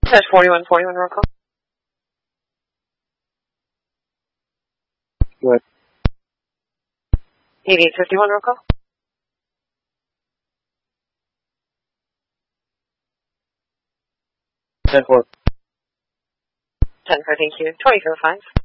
Dash 4141 roll call. What? 8851 roll call. 10-4. 10-4, thank you. 2005.